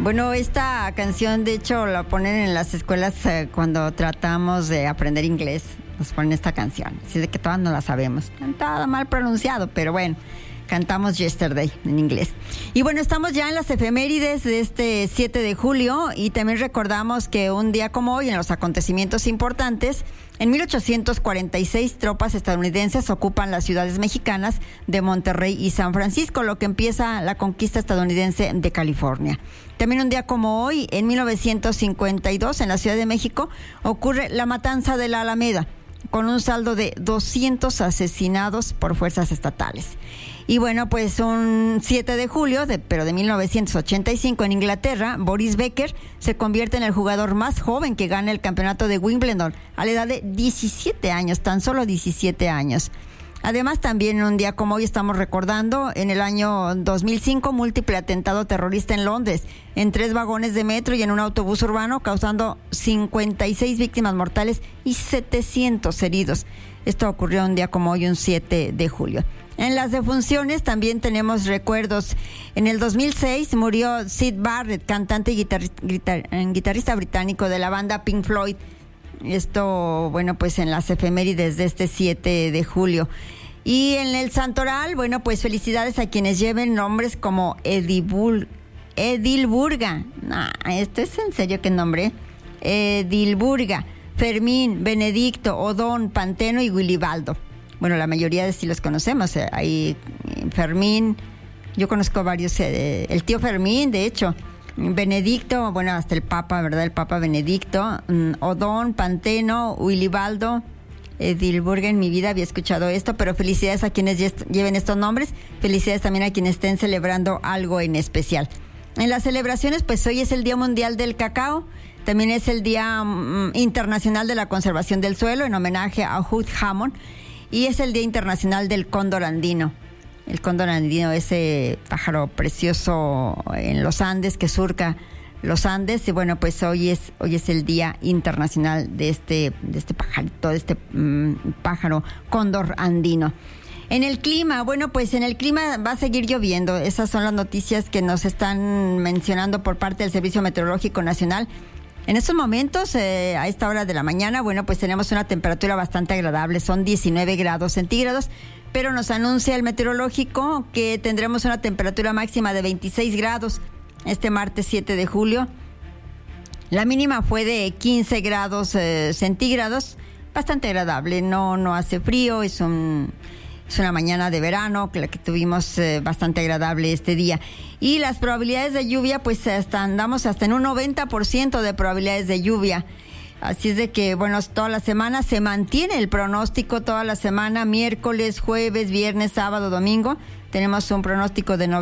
Bueno, esta canción de hecho la ponen en las escuelas cuando tratamos de aprender inglés. Nos ponen esta canción, así de que todas no la sabemos. Está mal pronunciado, pero bueno, cantamos Yesterday en inglés. Y bueno, estamos ya en las efemérides de este 7 de julio y también recordamos que un día como hoy, en los acontecimientos importantes, en 1846 tropas estadounidenses ocupan las ciudades mexicanas de Monterrey y San Francisco, lo que empieza la conquista estadounidense de California. También un día como hoy, en 1952, en la Ciudad de México, ocurre la matanza de la Alameda, con un saldo de 200 asesinados por fuerzas estatales. Y bueno, pues un 7 de julio, pero de 1985, en Inglaterra, Boris Becker se convierte en el jugador más joven que gana el campeonato de Wimbledon a la edad de 17 años, tan solo 17 años. Además, también en un día como hoy estamos recordando, en el año 2005, múltiple atentado terrorista en Londres, en 3 vagones de metro y en un autobús urbano, causando 56 víctimas mortales y 700 heridos. Esto ocurrió un día como hoy, un 7 de julio. En las defunciones también tenemos recuerdos. En el 2006 murió Syd Barrett, cantante y guitarrista británico de la banda Pink Floyd. Esto, bueno, pues en las efemérides de este 7 de julio. Y en el santoral, bueno, pues felicidades a quienes lleven nombres como Edilburga. Esto es en serio, ¿qué nombre? Edilburga, Fermín, Benedicto, Odón, Panteno y Wilibaldo. Bueno, la mayoría de sí los conocemos. Hay Fermín, yo conozco varios, el tío Fermín, de hecho. Benedicto, bueno, hasta el Papa, ¿verdad? El Papa Benedicto, Odón, Panteno, Wilibaldo, Edilburga. En mi vida había escuchado esto, pero felicidades a quienes lleven estos nombres, felicidades también a quienes estén celebrando algo en especial. En las celebraciones, pues hoy es el Día Mundial del Cacao, también es el Día Internacional de la Conservación del Suelo, en homenaje a Hugh Hammond, y es el Día Internacional del Cóndor Andino. El cóndor andino, ese pájaro precioso en los Andes que surca los Andes. Y bueno, pues hoy es el Día Internacional de este pajarito, de este pájaro cóndor andino. En el clima, bueno, pues en el clima va a seguir lloviendo. Esas son las noticias que nos están mencionando por parte del Servicio Meteorológico Nacional. En estos momentos, a esta hora de la mañana, bueno, pues tenemos una temperatura bastante agradable, son 19 grados centígrados, pero nos anuncia el meteorológico que tendremos una temperatura máxima de 26 grados este martes 7 de julio. La mínima fue de 15 grados centígrados, bastante agradable, no hace frío, es una mañana de verano, la que tuvimos bastante agradable este día. Y las probabilidades de lluvia, pues andamos hasta en un 90% de probabilidades de lluvia. Así es de que, bueno, toda la semana se mantiene el pronóstico, toda la semana, miércoles, jueves, viernes, sábado, domingo. Tenemos un pronóstico de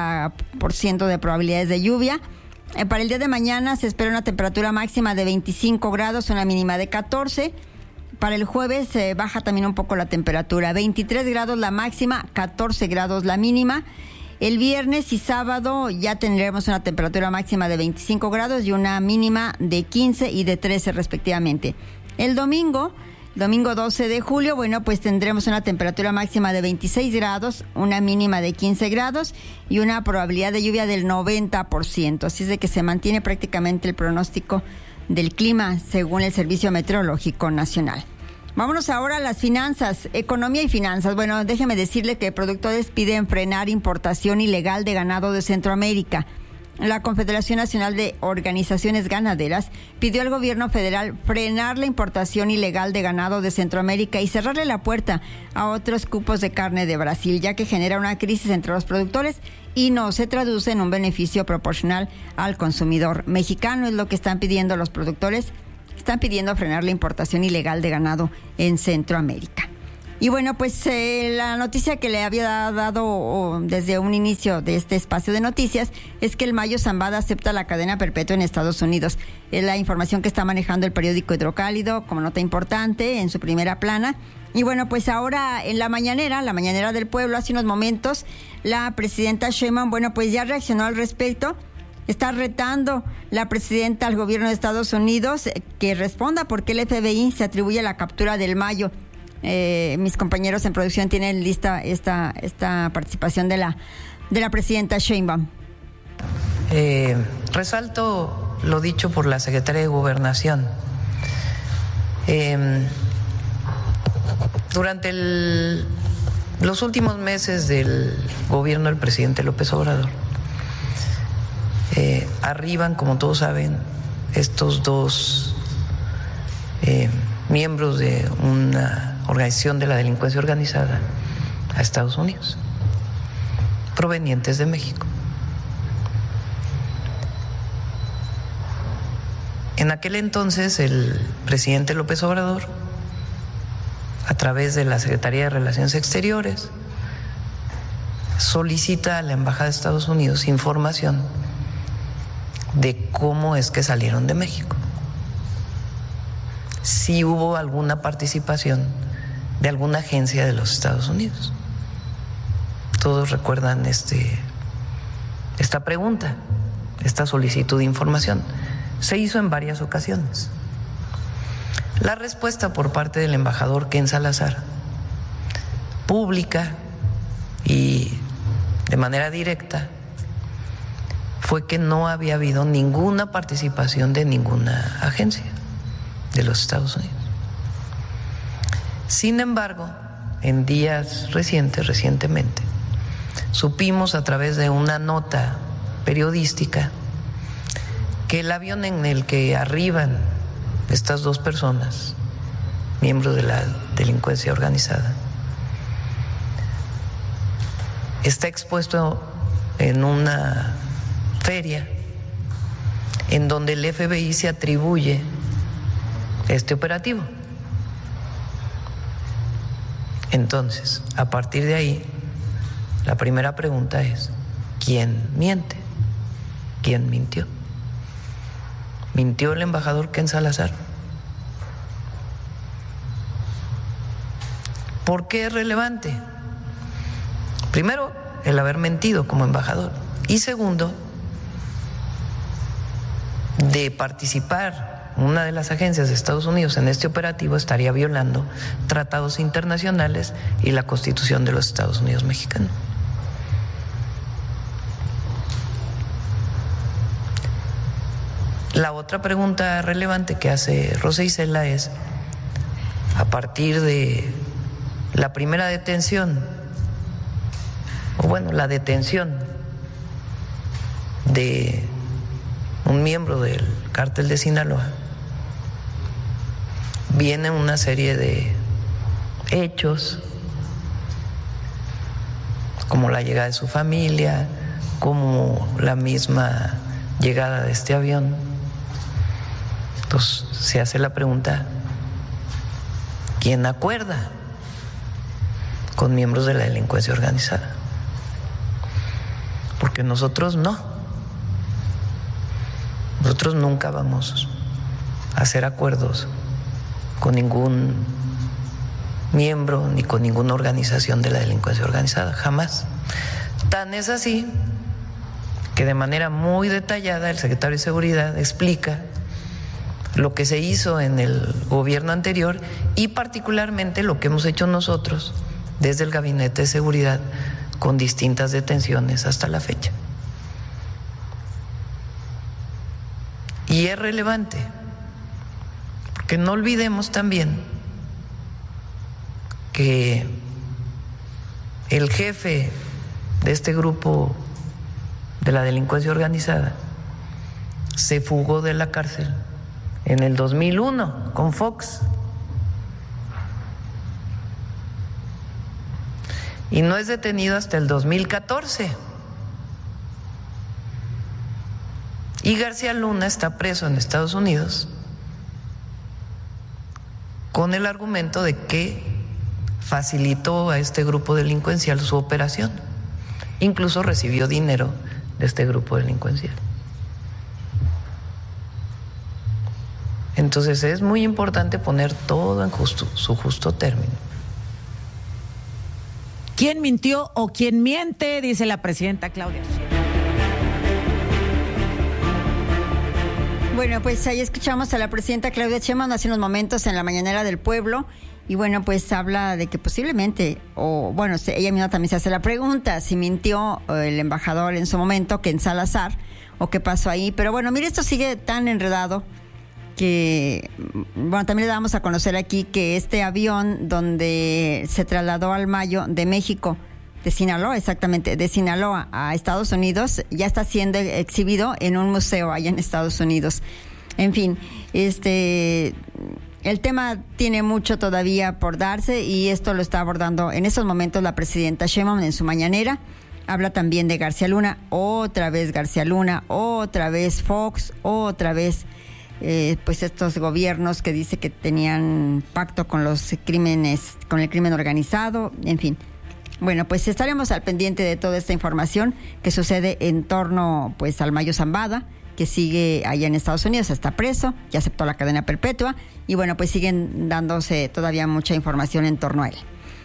90% de probabilidades de lluvia. Para el día de mañana se espera una temperatura máxima de 25 grados, una mínima de 14. Para el jueves baja también un poco la temperatura, 23 grados la máxima, 14 grados la mínima. El viernes y sábado ya tendremos una temperatura máxima de 25 grados y una mínima de 15 y de 13 respectivamente. El domingo 12 de julio, bueno, pues tendremos una temperatura máxima de 26 grados, una mínima de 15 grados y una probabilidad de lluvia del 90%. Así es de que se mantiene prácticamente el pronóstico del clima según el Servicio Meteorológico Nacional. Vámonos ahora a las finanzas, economía y finanzas. Bueno, déjeme decirle que productores piden frenar importación ilegal de ganado de Centroamérica. La Confederación Nacional de Organizaciones Ganaderas pidió al gobierno federal frenar la importación ilegal de ganado de Centroamérica y cerrarle la puerta a otros cupos de carne de Brasil, ya que genera una crisis entre los productores y no se traduce en un beneficio proporcional al consumidor mexicano. Es lo que están pidiendo los productores. Están pidiendo frenar la importación ilegal de ganado en Centroamérica. Y bueno, pues la noticia que le había dado desde un inicio de este espacio de noticias es que el Mayo Zambada acepta la cadena perpetua en Estados Unidos. Es la información que está manejando el periódico Hidrocálido como nota importante en su primera plana. Y bueno, pues ahora en la mañanera del pueblo, hace unos momentos, la presidenta Sheinbaum, bueno, pues ya reaccionó al respecto. Está retando la presidenta al gobierno de Estados Unidos que responda por qué el FBI se atribuye la captura del Mayo. Mis compañeros en producción tienen lista esta participación de la presidenta Sheinbaum. Resalto lo dicho por la Secretaría de Gobernación. Durante los últimos meses del gobierno del presidente López Obrador, arriban, como todos saben, estos dos miembros de una organización de la delincuencia organizada a Estados Unidos, provenientes de México. En aquel entonces, el presidente López Obrador, a través de la Secretaría de Relaciones Exteriores, solicita a la Embajada de Estados Unidos información de cómo es que salieron de México, si hubo alguna participación de alguna agencia de los Estados Unidos. Todos recuerdan esta pregunta, esta solicitud de información. Se hizo en varias ocasiones. La respuesta por parte del embajador Ken Salazar, pública y de manera directa, fue que no había habido ninguna participación de ninguna agencia de los Estados Unidos. Sin embargo, en días recientemente, supimos a través de una nota periodística que el avión en el que arriban estas dos personas, miembros de la delincuencia organizada, está expuesto en una feria en donde el FBI se atribuye este operativo. Entonces, a partir de ahí, la primera pregunta es: ¿quién miente? ¿Quién mintió? ¿Mintió el embajador Ken Salazar? ¿Por qué es relevante? Primero, el haber mentido como embajador. Y segundo, de participar una de las agencias de Estados Unidos en este operativo estaría violando tratados internacionales y la Constitución de los Estados Unidos mexicanos. La otra pregunta relevante que hace Rosa Isela es: a partir de la primera detención, o bueno, la detención de un miembro del cártel de Sinaloa, viene una serie de hechos, como la llegada de su familia, como la misma llegada de este avión. Entonces se hace la pregunta: ¿quién acuerda con miembros de la delincuencia organizada? Porque nosotros no. Nosotros nunca vamos a hacer acuerdos con ningún miembro ni con ninguna organización de la delincuencia organizada, jamás. Tan es así que de manera muy detallada el secretario de Seguridad explica lo que se hizo en el gobierno anterior y particularmente lo que hemos hecho nosotros desde el Gabinete de Seguridad con distintas detenciones hasta la fecha. Y es relevante, porque no olvidemos también que el jefe de este grupo de la delincuencia organizada se fugó de la cárcel en el 2001 con Fox. Y no es detenido hasta el 2014. Y García Luna está preso en Estados Unidos con el argumento de que facilitó a este grupo delincuencial su operación. Incluso recibió dinero de este grupo delincuencial. Entonces es muy importante poner todo en su justo término. ¿Quién mintió o quién miente? Dice la presidenta Claudia Sheinbaum. Bueno, pues ahí escuchamos a la presidenta Claudia Sheinbaum hace unos momentos en la Mañanera del Pueblo Y bueno, pues habla de que posiblemente, o bueno, ella misma también se hace la pregunta, si mintió el embajador en su momento, Ken Salazar, o qué pasó ahí. Pero bueno, mire, esto sigue tan enredado que, bueno, también le damos a conocer aquí que este avión donde se trasladó al Mayo de México, de Sinaloa, exactamente, de Sinaloa a Estados Unidos, ya está siendo exhibido en un museo allá en Estados Unidos. En fin, el tema tiene mucho todavía por darse y esto lo está abordando en estos momentos la presidenta Sheinbaum en su mañanera. Habla también de García Luna, otra vez García Luna, otra vez Fox, otra vez pues estos gobiernos que dice que tenían pacto con los crímenes, con el crimen organizado, en fin. Bueno, pues estaremos al pendiente de toda esta información que sucede en torno pues al Mayo Zambada, que sigue allá en Estados Unidos, está preso, ya aceptó la cadena perpetua y bueno, pues siguen dándose todavía mucha información en torno a él.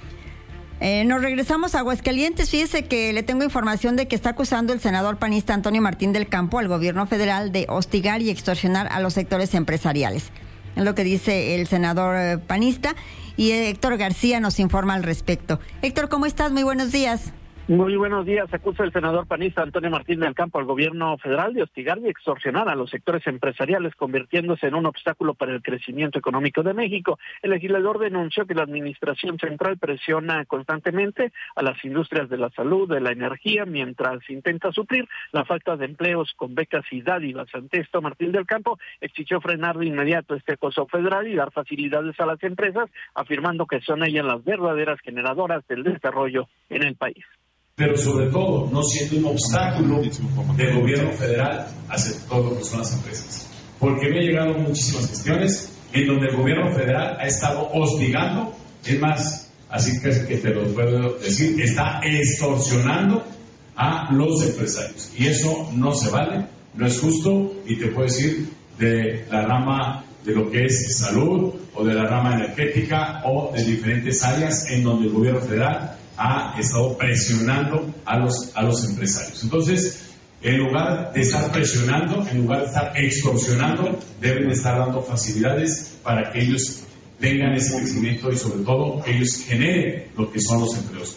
Nos regresamos a Aguascalientes. Fíjese que le tengo información de que está acusando el senador panista Antonio Martín del Campo al gobierno federal de hostigar y extorsionar a los sectores empresariales. Es lo que dice el senador panista y Héctor García nos informa al respecto. Héctor, ¿cómo estás? Muy buenos días. Muy buenos días. Acusa el senador panista Antonio Martín del Campo al gobierno federal de hostigar y extorsionar a los sectores empresariales, convirtiéndose en un obstáculo para el crecimiento económico de México. El legislador denunció que la administración central presiona constantemente a las industrias de la salud, de la energía, mientras intenta suplir la falta de empleos con becas y dádivas. Ante esto, Martín del Campo exigió frenar de inmediato este acoso federal y dar facilidades a las empresas, afirmando que son ellas las verdaderas generadoras del desarrollo en el país. Pero sobre todo no siendo un obstáculo del gobierno federal hacia todo lo que son las empresas. Porque me han llegado muchísimas cuestiones en donde el gobierno federal ha estado hostigando, es más, así que te lo puedo decir, está extorsionando a los empresarios. Y eso no se vale, no es justo, y te puedo decir de la rama de lo que es salud o de la rama energética o de diferentes áreas en donde el gobierno federal ha estado presionando a los empresarios. Entonces, en lugar de estar presionando, en lugar de estar extorsionando, deben estar dando facilidades para que ellos tengan ese crecimiento y sobre todo que ellos generen lo que son los empleos.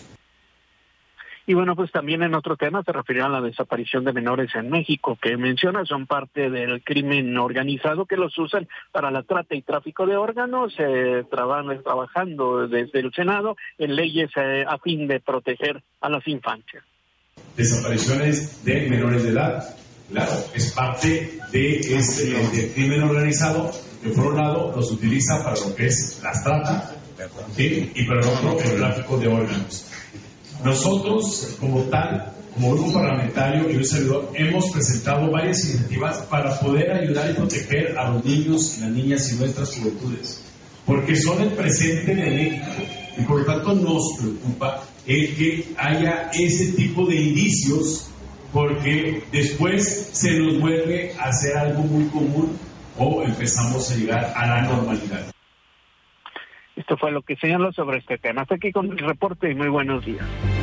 Y bueno, pues también en otro tema se referirá a la desaparición de menores en México, que menciona son parte del crimen organizado que los usan para la trata y tráfico de órganos. Trabajando desde el Senado en leyes a fin de proteger a las infancias. Desapariciones de menores de edad, claro, es parte de del crimen organizado que por un lado los utiliza para lo que es la trata, ¿sí? Y para el otro el tráfico de órganos. Nosotros, como tal, como grupo parlamentario y un servidor, hemos presentado varias iniciativas para poder ayudar y proteger a los niños y las niñas y nuestras juventudes, porque son el presente de México y por lo tanto nos preocupa el que haya ese tipo de indicios, porque después se nos vuelve a hacer algo muy común o empezamos a llegar a la normalidad. Esto fue lo que señaló sobre este tema. Hasta aquí con el reporte y muy buenos días.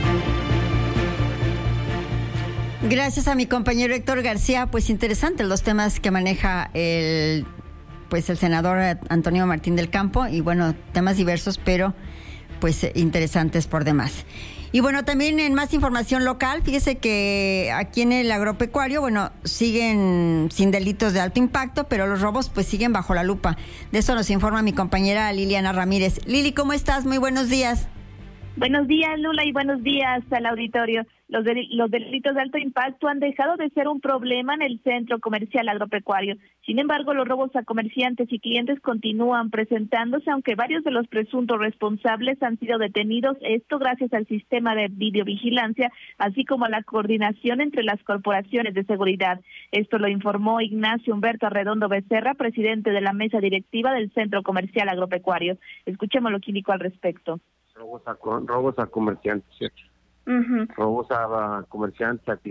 Gracias a mi compañero Héctor García. Pues interesantes los temas que maneja el senador Antonio Martín del Campo y bueno, temas diversos, pero pues interesantes por demás. Y bueno, también en más información local, fíjese que aquí en el agropecuario, bueno, siguen sin delitos de alto impacto, pero los robos pues siguen bajo la lupa. De eso nos informa mi compañera Liliana Ramírez. Lili, ¿cómo estás? Muy buenos días. Buenos días, Lula, y buenos días al auditorio. Los delitos de alto impacto han dejado de ser un problema en el centro comercial agropecuario. Sin embargo, los robos a comerciantes y clientes continúan presentándose, aunque varios de los presuntos responsables han sido detenidos, esto gracias al sistema de videovigilancia, así como a la coordinación entre las corporaciones de seguridad. Esto lo informó Ignacio Humberto Arredondo Becerra, presidente de la mesa directiva del centro comercial agropecuario. Escuchemos lo que indicó al respecto. Robos a comerciantes, ¿cierto? Uh-huh. Robos a comerciantes, a clientes.